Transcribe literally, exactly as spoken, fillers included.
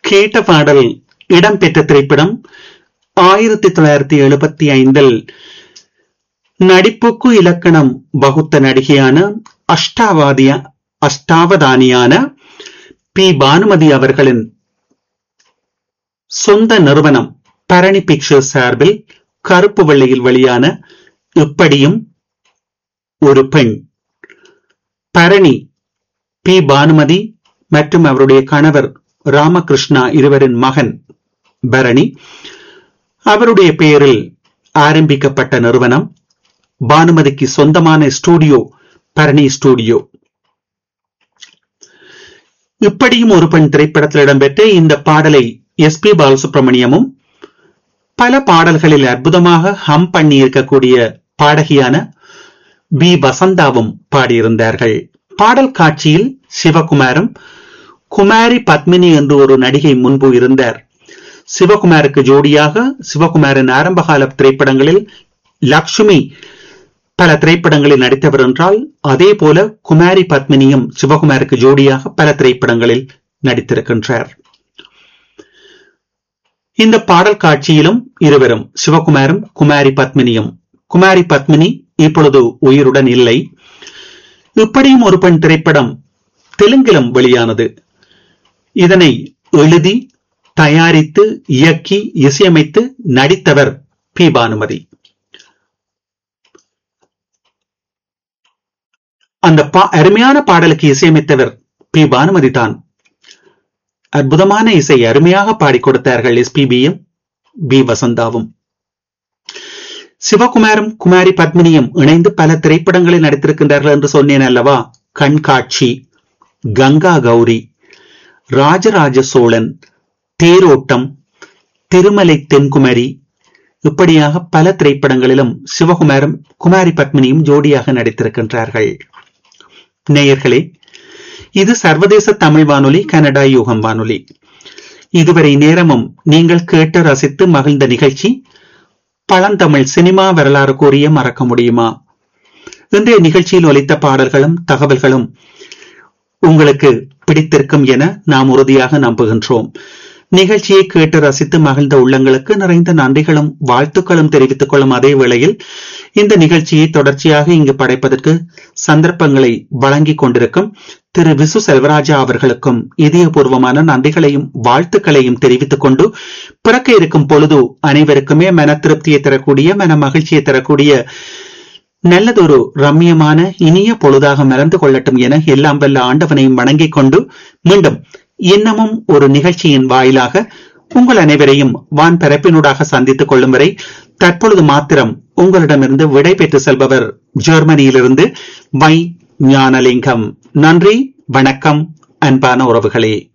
கேட்ட பாடல் இடம்பெற்ற திரைப்படம் ஆயிரத்தி தொள்ளாயிரத்தி எழுபத்தி ஐந்தில் நடிப்புக்கு இலக்கணம் வகுத்த நடிகையான அஷ்டாவாதிய அஷ்டாவதானியான பி பானுமதி அவர்களின் சொந்த நிறுவனம் பரணி பிக்சர்ஸ் சார்பில் கருப்பு வெள்ளையில் வெளியான இப்படியும் ஒரு பெண். பரணி பி பானுமதி மற்றும் அவருடைய கணவர் ராமகிருஷ்ணா இருவரின் மகன் பரணி அவருடைய பெயரில் ஆரம்பிக்கப்பட்ட நிறுவனம். பானுமதிக்கு சொந்தமான ஸ்டூடியோ பரணி ஸ்டூடியோ. இப்படியும் ஒரு பெண் திரைப்படத்தில் இடம்பெற்ற இந்த பாடலை எஸ் பி பாலசுப்ரமணியமும் பல பாடல்களில் அற்புதமாக ஹம் பண்ணி இருக்கக்கூடிய பாடகியான பி வசந்தாவும் பாடியிருந்தார்கள். பாடல் காட்சியில் சிவகுமாரும் குமாரி பத்மினி என்று ஒரு நடிகை முன்பு இருந்தார். சிவகுமாருக்கு ஜோடியாக சிவகுமாரின் ஆரம்பகால திரைப்படங்களில் லக்ஷ்மி பல திரைப்படங்களில் நடித்தவர் என்றால், அதே போல குமாரி பத்மினியும் சிவகுமாருக்கு ஜோடியாக பல திரைப்படங்களில் நடித்திருக்கின்றார். இந்த பாடல் காட்சியிலும் இருவரும் சிவகுமாரும் குமாரி பத்மினியும். குமாரி பத்மினி இப்பொழுது உயிருடன் இல்லை. இப்படியும் ஒரு பெண் திரைப்படம் தெலுங்கிலும் வெளியானது. இதனை எழுதி தயாரித்து இயக்கி இசையமைத்து நடித்தவர் பி பானுமதி. அந்த அருமையான பாடலுக்கு இசையமைத்தவர் பி பானுமதி தான். அற்புதமான இசை அருமையாக பாடிக் கொடுத்தார்கள் எஸ்பிபியும் பி வசந்தாவும். சிவகுமாரும் குமாரி பத்மினியும் இணைந்து பல திரைப்படங்களில் நடித்திருக்கின்றார்கள் என்று சொன்னேன் அல்லவா. கண்காட்சி, கங்கா கௌரி, ராஜராஜ சோழன், தேரோட்டம், திருமலை தென்குமரி, இப்படியாக பல திரைப்படங்களிலும் சிவகுமாரும் குமாரி பத்மினியும் ஜோடியாக நடித்திருக்கின்றார்கள். நேயர்களே, இது சர்வதேச தமிழ் வானொலி, கனடா யூகம் வானொலி. இதுவரை நேரமும் நீங்கள் கேட்டு ரசித்து மகிழ்ந்த நிகழ்ச்சி பழந்தமிழ் சினிமா வரலாறு கூறிய மறக்க முடியுமா. இன்றைய நிகழ்ச்சியில் ஒலித்த பாடல்களும் தகவல்களும் உங்களுக்கு பிடித்திருக்கும் என நாம் உறுதியாக நம்புகின்றோம். நிகழ்ச்சியை கேட்டு ரசித்து மகிழ்ந்த உள்ளங்களுக்கு நிறைந்த நன்றிகளும் வாழ்த்துக்களும் தெரிவித்துக் கொள்ளும் அதே வேளையில் இந்த நிகழ்ச்சியை தொடர்ச்சியாக இங்கு படைப்பதற்கு சந்தர்ப்பங்களை வழங்கிக் கொண்டிருக்கும் திரு விசு செல்வராஜா அவர்களுக்கும் இதயபூர்வமான நன்றிகளையும் வாழ்த்துக்களையும் தெரிவித்துக் கொண்டு, பிறக்க இருக்கும் பொழுது அனைவருக்குமே மன திருப்தியை தரக்கூடிய, மன மகிழ்ச்சியை தரக்கூடிய நல்லதொரு ரம்யமான இனிய பொழுதாக மறந்து கொள்ளட்டும் என எல்லாம் வல்ல ஆண்டவனையும் வணங்கிக் கொண்டு, மீண்டும் இன்னமும் ஒரு நிகழ்ச்சியின் வாயிலாக உங்கள் அனைவரையும் வான் பரப்பினூடாக சந்தித்துக் கொள்ளும் வரை தற்பொழுது மாத்திரம் உங்களிடமிருந்து விடை பெற்று செல்பவர் ஜெர்மனியிலிருந்து வை ஞானலிங்கம். நன்றி, வணக்கம், அன்பான உறவுகளே.